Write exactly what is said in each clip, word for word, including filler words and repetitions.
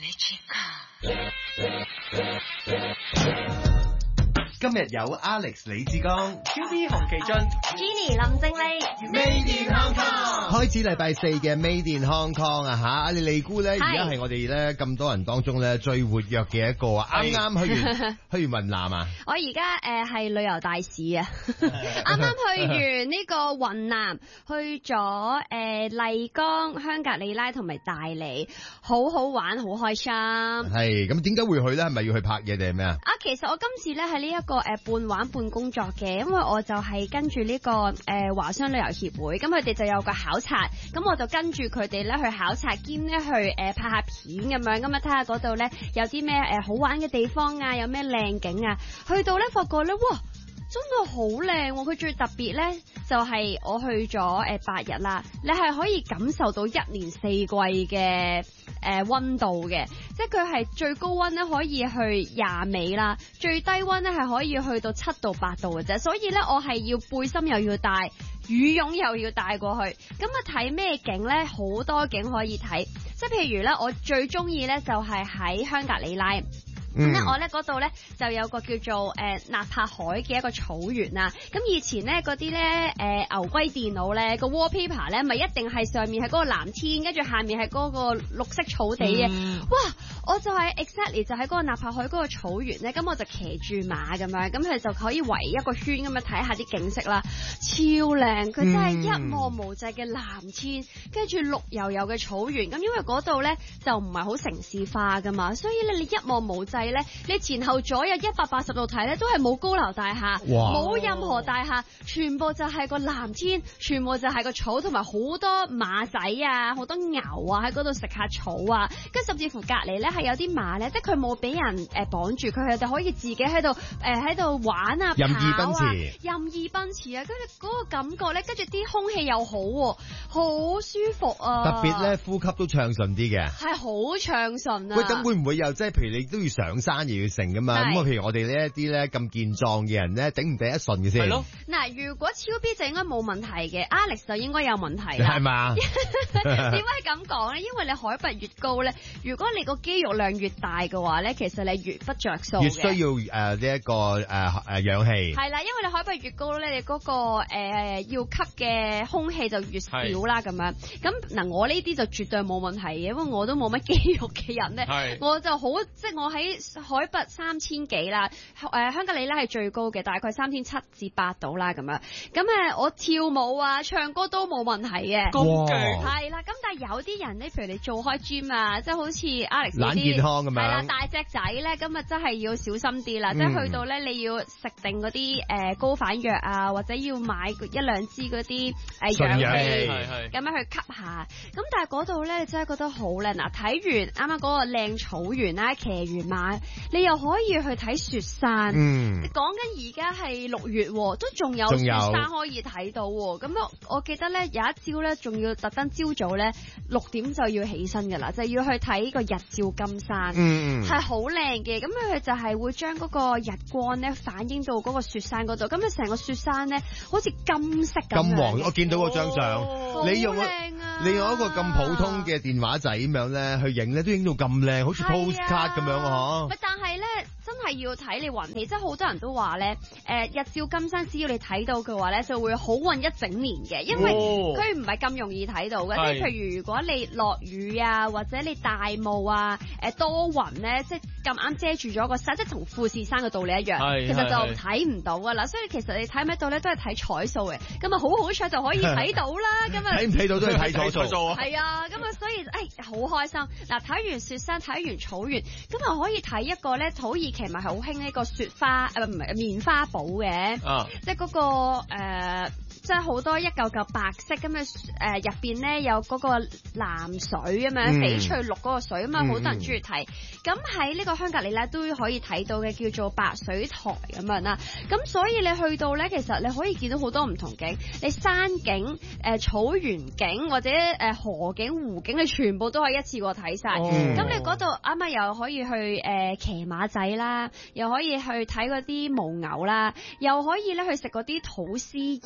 今日有 Alex 李志剛、 Q B 洪其俊、 Jenny 林正麗 Made in Hong Kong 開始禮拜四嘅 Made in Hong Kong 啊吓，你利姑咧而家係我哋咧咁多人當中咧最活躍嘅一個啊，啱啱去完去完雲南啊， 我而家誒係旅遊大使啊，啱啱去完呢個雲南，去咗誒麗江、香格里拉同埋大理，好好玩，好開心。 係咁點解會去咧？係咪要去拍嘢定係咩啊？ 啊，其實我今次咧係呢一個誒半玩半工作嘅，因為我就係跟住呢個誒華商旅遊協會，咁佢哋就有個考察，咁我就跟住佢哋咧去考察兼咧去誒拍下片咁樣，咁啊睇下嗰度咧有啲咩誒好玩嘅地方啊，有咩靚景啊，去到咧發覺咧，哇！真係好靚喎！佢最特別咧，就係、是、我去咗誒八日啦，你係可以感受到一年四季嘅誒溫度嘅，即係佢係最高溫咧可以去廿尾啦，最低溫咧係可以去到七到八度嘅啫，所以咧我係要背心又要帶，羽絨又要帶過去，咁啊睇咩景咧？好多景可以睇，即係譬如咧，我最中意咧就係喺香格里拉。咁咧、嗯，我咧嗰度咧就有個叫做誒納帕海嘅一個草原啊。咁以前咧嗰啲咧誒牛龜電腦咧個 wallpaper 咧，咪一定係上面係嗰個藍天，跟住下面係嗰個綠色草地嘅。嗯、哇！我就係 exactly 就喺嗰個納帕海嗰個草原咧，咁我就騎住馬咁樣，咁佢就可以圍一個圈咁樣睇下啲景色啦，超靚！佢真係一望無際嘅藍天，跟住綠油油嘅草原。咁因為嗰度咧就唔係好城市化噶嘛，所以咧你一望無際。咧，你前後左右一百八十度睇咧，都係冇高樓大廈，冇任何大廈，全部就係個藍天，全部就係個草，同埋好多馬仔啊，好多牛啊喺嗰度食下草啊，跟甚至乎隔離咧係有啲馬咧，即係佢冇俾人誒綁住，佢哋可以自己喺度誒喺度玩啊， 任意奔馳， 任意奔馳啊，跟住嗰個感覺咧，跟住啲空氣又好，好舒服啊， 特別咧呼吸都暢順啲嘅， 係好暢順啊。 喂，咁會唔會又即係譬如你都要上山又要成噶嘛？咁啊，譬如我哋呢一啲咧咁健壯嘅人咧，頂唔頂得順嘅先？係咯。 嗱，如果超 B 就應該冇問題嘅 ，Alex 就應該有問題啦。 係嘛？ 點解咁講咧？因為你海拔越高咧，如果你個肌肉量越大嘅話咧，其實你越不着數嘅。 越需要誒呢一個誒誒、呃、氧氣。 係啦，因為你海拔越高咧，你嗰、那個誒、呃、要吸嘅空氣就越少啦，咁樣。咁嗱，我呢啲就絕對冇問題嘅，因為我都冇乜肌肉嘅人咧，我就好即係我喺海拔三千幾啦，誒、呃、香格里拉係最高嘅，大概三千七至八度啦咁樣。咁誒我跳舞啊、唱歌都冇問題嘅。 咁勁係啦，咁但係有啲人咧，譬如你做開 gym 啊，即係好似 Alex 呢啲， 懶健康咁樣。係啦， 大隻仔咧，咁啊真係要小心啲啦。嗯、即係去到咧，你要食定嗰啲誒高反藥啊，或者要買一兩支嗰啲誒氧氣，咁樣去吸下。咁但係嗰度咧，你真係覺得好靚。嗱，睇完啱啱嗰個靚草原啦，騎完馬。你又可以去睇雪山，嗯，講緊而家係六月，都仲有雪山可以睇到。咁我我記得咧有一朝咧，仲要特登朝早咧六點就要起身噶啦，就要去睇個日照金山，嗯，係好靚嘅。咁佢就係會將嗰個日光咧反映到嗰個雪山嗰度，咁你成個雪山咧好似金色咁。金黃， 我見到嗰張相， 哦、 你用啊你用一個咁普通嘅電話仔咁樣咧去影咧，都影到咁靚，好似 postcard 咁樣啊！ 嗬。但係咧，真係要睇你運氣，即係好多人都話咧，誒、呃、日照金山，只要你睇到嘅話咧，就會好運一整年嘅，因為佢唔係咁容易睇到嘅。即係、哦、譬如如果你落雨啊，或者你大霧啊，誒、呃、多雲咧，即係咁啱遮住咗個山，即係同富士山嘅道理一樣，其實就睇唔到噶啦。所以其實你睇唔睇到咧，都係睇彩數嘅。咁啊，好好彩就可以睇到啦。咁啊， 睇唔睇到都係睇彩數啊。 係啊，咁啊，所以誒好開心。嗱，睇完雪山，睇完草原，咁啊可以睇一個咧土耳其咪係好興呢個雪花誒唔係棉花堡嘅，啊、即係嗰、嗰個誒。呃即係好多一嚿嚿白色咁嘅誒，入邊咧有嗰個藍水咁樣，翡、嗯、翠綠嗰個水咁啊，好多人中意睇。咁喺呢個香格里拉都可以睇到嘅，叫做白水台咁樣啦。咁所以你去到咧，其實你可以見到好多唔同景，你山景、誒、呃、草原景或者誒、呃、河景、湖景，你全部都可以一次過睇晒。咁、哦、你嗰度啱啱又可以去誒騎、呃、馬仔啦，又可以去睇嗰啲牦牛啦，又可以咧去食嗰啲土司宴啊。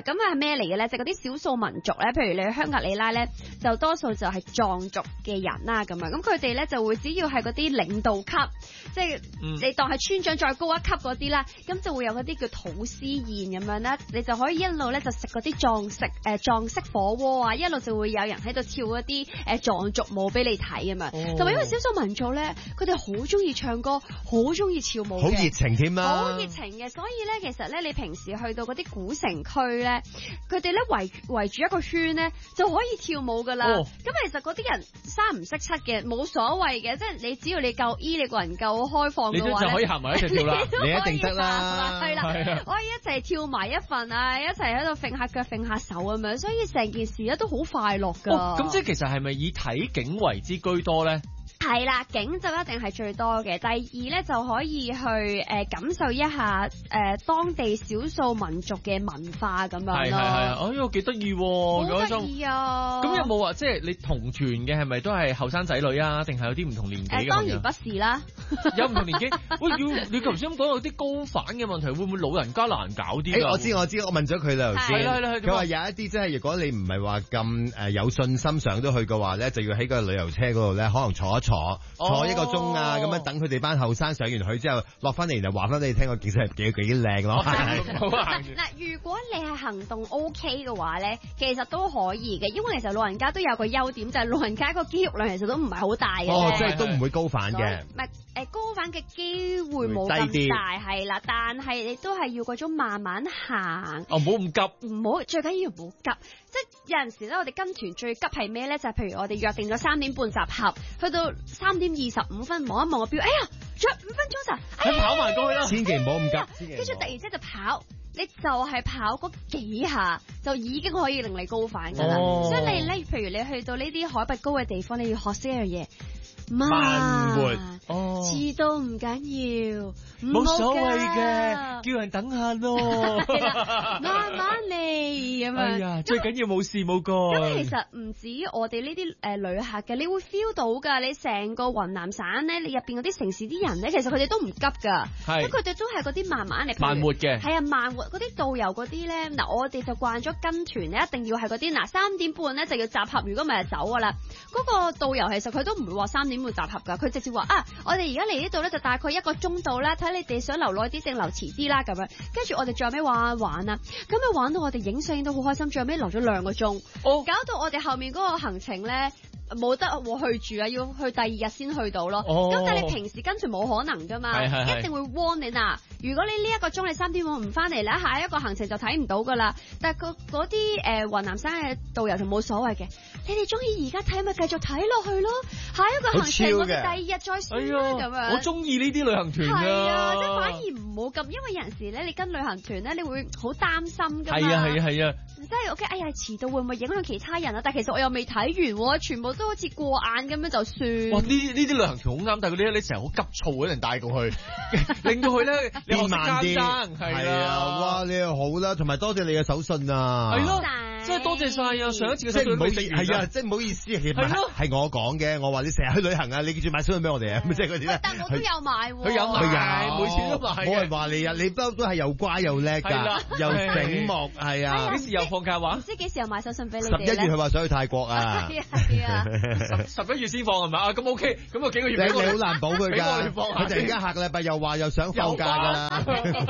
咁係咩嚟嘅咧？就嗰啲少數民族咧，譬如你去香格里拉咧，就多數就係藏族嘅人啦咁樣。咁佢哋咧就會只要係嗰啲領導級，即係你當係村長再高一級嗰啲啦，咁就會有嗰啲叫土司宴咁樣啦，你就可以一路咧就食嗰啲藏式誒藏式火鍋啊，一路就會有人喺度跳一啲誒藏族舞俾你睇啊嘛。同埋因為少數民族咧，佢哋好中意唱歌，好中意跳舞， 好熱情添啦， 好熱情嘅。所以咧，其實咧，你平時去到嗰啲古城區咧，佢哋咧圍圍住一個圈咧，就可以跳舞噶啦。咁、哦、其實嗰啲人三唔識七嘅，冇所謂嘅，即係你只要你夠 E， 你個人夠開放嘅話， 你就可以行埋一齊跳啦，你一定得啦， 係啦，可以一齊跳埋一份啊，一齊喺度揈下腳、揈下手咁樣，所以成件事咧都好快樂噶。 咁、哦、即係其實係咪以睇景為之居多咧？ 係啦，景就一定係最多嘅。第二咧就可以去誒、呃、感受一下誒、呃、當地少數民族嘅文化咁樣咯。係係係， 哎呀幾得意喎， 好得意啊！ 咁有冇話即係你同團嘅係咪都係後生仔女啊？定係有啲唔同年紀嘅？誒當然不是啦， 有唔同年紀。喂，要你頭先講有啲高反嘅問題，會唔會老人家難搞啲、欸？ 我知我知，我問咗佢啦頭先。係啦佢話有一啲即係如果你唔係話咁誒有信心上到去嘅話咧，就要喺個旅遊車嗰度咧，可能坐一坐。坐一個鐘啊，咁樣等佢哋班後生上完去之後落翻嚟就話翻俾你聽個景色係幾幾靚咯。 嗱，如果你係行動 OK 嘅話咧，其實都可以嘅，因為其實老人家都有個優點，就係、是、老人家個肌肉量其實都唔係好大嘅。 哦，即係都唔會高反嘅。 唔係誒，高反嘅機會冇咁大，係啦，但係你都係要嗰種慢慢行。 哦，唔好咁急， 唔好，最緊要唔好急。即係有陣時咧，我哋跟團最急係咩咧？就係、是、譬如我哋約定咗三點半集合，去到三點二十五分望一望個表，哎呀，仲有五分鐘就， 你跑埋過去啦， 千祈唔好咁急。 跟住突然之間就跑，你就係跑嗰幾下，就已經可以令你高反噶啦。哦、所以你咧，譬如你去到呢啲海拔高嘅地方，你要學識一樣嘢。慢活，哦，遲到唔緊要， 冇所謂嘅，叫人等下咯， 慢慢嚟咁樣。 哎呀，最緊要冇事冇過。 咁其實唔止我哋呢啲誒旅客嘅，你會 feel 到㗎。你成個雲南省咧，你入邊嗰啲城市啲人咧，其實佢哋都唔急㗎，即係佢哋都係嗰啲慢慢嚟。 慢活嘅。係啊，慢活嗰啲導遊嗰啲咧，嗱我哋就慣咗跟團咧，一定要係嗰啲嗱三點半咧就要集合，如果唔係就走㗎啦。嗰、嗰個導遊其實佢都唔會話三點半集合㗎，佢直接話啊，我哋而家嚟呢度咧就大概一個鐘度啦，睇你哋想留耐啲定留遲啲啦咁樣。跟住我哋最後尾玩一玩啊，咁啊玩到我哋影相都好開心，最後尾留咗兩個鐘，哦，搞到我哋後面嗰個行程咧。冇得去住啊，要去第二日先去到咯。咁、哦、但係你平時跟住冇可能噶嘛， 是是是一定會 warn 你嗱。如果你呢一個鐘你三點半唔翻嚟咧，下一個行程就睇唔到噶啦。但係嗰啲誒雲南省嘅導遊就冇所謂嘅，你哋中意而家睇咪繼續睇落去咯。下一個行程我哋第二日再算啦咁樣。 我中意呢啲旅行團啊， 係啊，即係反而唔好咁，因為有陣時咧你跟旅行團咧，你會好擔心噶嘛。 係啊係啊係啊， 即係 OK，哎呀遲到會唔會影響其他人啊？但係其實我又未睇完，全部都好似過眼咁樣就算。 哇！呢呢啲旅行團好啱，但係嗰啲你成日好急躁嗰人帶過去，令到佢咧變慢啲。 係啊， 哇！你又好啦，同埋多謝你嘅手信啊。 係咯。真係多謝晒啊！上一次嘅手信唔好意思，係啊，即係唔好意思，其實係我講嘅，我話你成日去旅行啊，你記住買手信俾我哋啊，即係嗰啲咧。 但我都有買喎。 佢有買，每次都買。 冇人話你啊，你都都係又乖又叻㗎，又醒目，係啊。 幾時又放假話？ 唔知幾時又買手信俾你哋十一月佢話想去泰國啊。 係啊係啊。 十十一月先放係咪啊？咁 OK，咁啊幾個月。 你你好難保佢㗎。佢突然間下個禮拜又話又想放假㗎啦。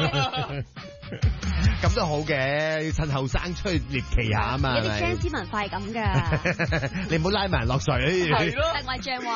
咁都好嘅，要趁後生出去獵奇下啊嘛。 你哋張斯文化係咁㗎， 你唔好拉埋人落水。 係咯， 另外張